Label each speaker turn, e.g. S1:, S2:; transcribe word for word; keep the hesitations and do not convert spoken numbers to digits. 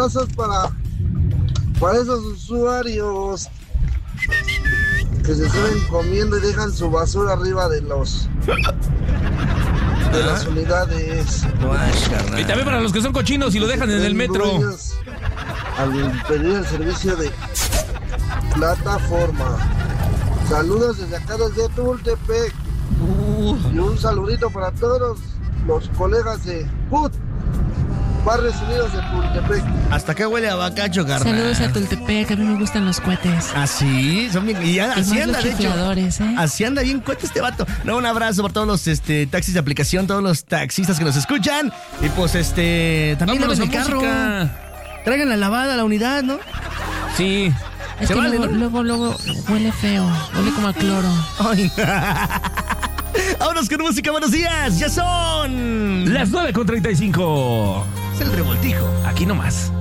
S1: saludazos para, para esos usuarios que se suben comiendo y dejan su basura arriba de los de las unidades.
S2: Y también para los que son cochinos y lo dejan en el metro.
S1: Al pedir el servicio de plataforma. Saludos desde acá desde Tultepec. Uh. Y un saludito para todos los colegas de P U T, Barrios Unidos de Tultepec.
S3: Hasta acá huele a bacacho, carnal.
S4: Saludos a Tultepec, a mí me gustan los cohetes.
S3: ¿Ah, sí? Son bien, y ya,
S4: y
S3: así anda, de hecho.
S4: ¿eh?
S3: Así anda bien cohete este vato. No, un abrazo por todos los este, taxis de aplicación, todos los taxistas que nos escuchan. Y pues, este, también laven el carro. Música. Traigan la lavada a la unidad, ¿no?
S2: Sí.
S4: Es que vale, luego, ¿no? luego, luego huele feo, huele como a cloro. Ay.
S3: Vámonos con música, buenos días. Ya son
S2: las nueve con treinta y cinco.
S3: Es el revoltijo.
S2: Aquí nomás.